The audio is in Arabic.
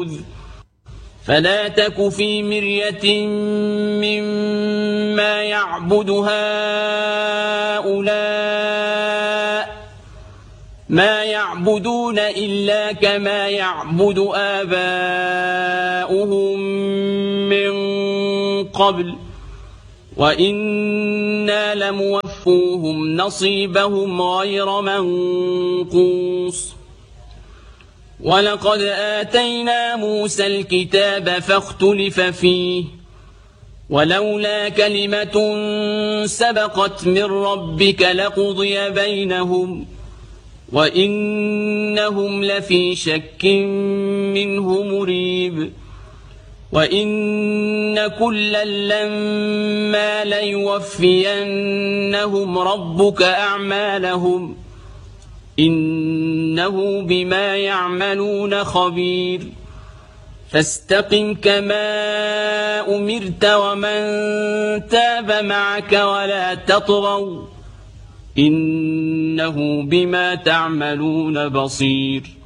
فلا تك في مرية مما يعبد هؤلاء ما يعبدون إلا كما يعبد آباؤهم من قبل وإنا لموفوهم نصيبهم غير منقوص ولقد آتينا موسى الكتاب فاختلف فيه ولولا كلمة سبقت من ربك لقضي بينهم وإنهم لفي شك منه مريب وإن كلا لما ليوفينهم ربك أعمالهم إنه بما يعملون خبير فاستقم كما أمرت ومن تاب معك ولا تطغوا إنه بما تعملون بصير